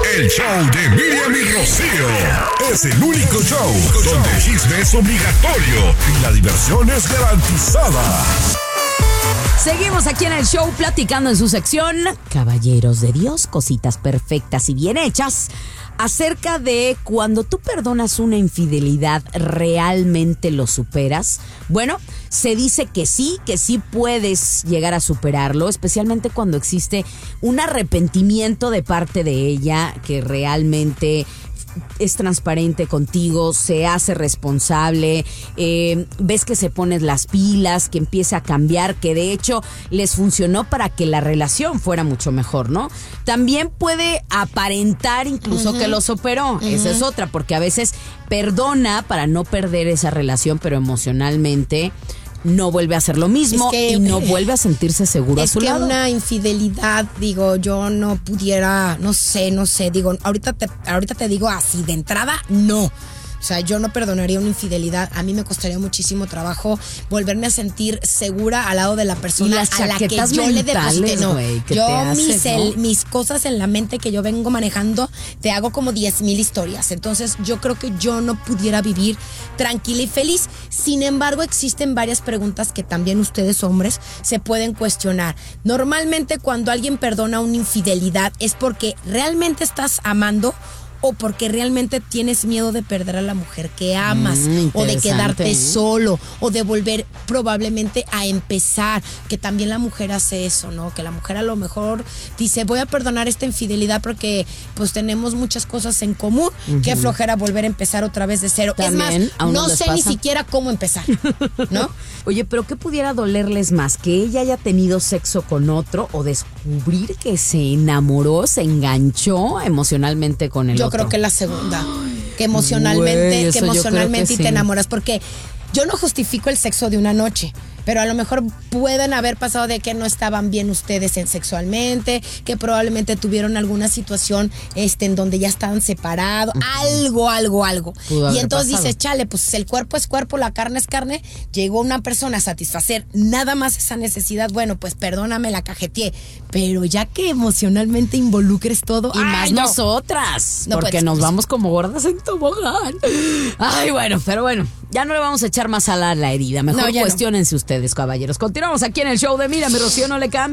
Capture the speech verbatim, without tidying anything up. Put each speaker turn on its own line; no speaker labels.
El show de Miriam y Rocío es el único show donde el chisme es obligatorio y la diversión es garantizada.
Seguimos aquí en el show platicando en su sección Caballeros de Dios, cositas perfectas y bien hechas, acerca de cuando tú perdonas una infidelidad, ¿realmente lo superas? Bueno, se dice que sí, que sí puedes llegar a superarlo, especialmente cuando existe un arrepentimiento de parte de ella que realmente es transparente contigo, se hace responsable, eh, ves que se ponen las pilas, que empieza a cambiar, que de hecho les funcionó para que la relación fuera mucho mejor, ¿no? También puede aparentar incluso uh-huh. que lo superó, uh-huh. esa es otra, porque a veces perdona para no perder esa relación, pero emocionalmente no vuelve a hacer lo mismo es que, y no vuelve a sentirse seguro a su lado.
Es que una infidelidad, digo, yo no pudiera, no sé, no sé, digo, ahorita te, ahorita te digo así, de entrada, no. O sea, yo no perdonaría una infidelidad. A mí me costaría muchísimo trabajo volverme a sentir segura al lado de la persona a la que yo le deposité. No, wey, yo haces, mis, ¿no? el, mis cosas en la mente que yo vengo manejando, te hago como diez mil historias. Entonces, yo creo que yo no pudiera vivir tranquila y feliz. Sin embargo, existen varias preguntas que también ustedes, hombres, se pueden cuestionar. Normalmente, cuando alguien perdona una infidelidad, es porque realmente estás amando o porque realmente tienes miedo de perder a la mujer que amas, mm, o de quedarte ¿eh? solo, o de volver probablemente a empezar, que también la mujer hace eso, ¿no? Que la mujer a lo mejor dice, voy a perdonar esta infidelidad porque pues tenemos muchas cosas en común, uh-huh. qué flojera volver a empezar otra vez de cero.
También,
es más, no sé pasa? ni siquiera cómo empezar, ¿no?
Oye, pero ¿qué pudiera dolerles más? ¿Que ella haya tenido sexo con otro o descubrir que se enamoró, se enganchó emocionalmente con el
Yo
otro?
Yo creo que la segunda, que emocionalmente,
Güey,
que emocionalmente
que
y
sí.
te enamoras, porque yo no justifico el sexo de una noche, pero a lo mejor pueden haber pasado de que no estaban bien ustedes en sexualmente, que probablemente tuvieron alguna situación este, en donde ya estaban separados, uh-huh. algo, algo, algo. Pudo y entonces pasado. dices, chale, pues el cuerpo es cuerpo, la carne es carne, llegó una persona a satisfacer nada más esa necesidad, bueno, pues perdóname, la cajeteé, pero ya que emocionalmente involucres todo,
y
ay,
más
no.
nosotras,
no,
porque
pues,
nos
pues,
vamos como gordas en tobogán. Ay, bueno, pero bueno, ya no le vamos a echar más sal a la herida, mejor no, cuestiónense no. ustedes, caballeros. Continuamos aquí en el show de Mírame, Rocío, no le cambie.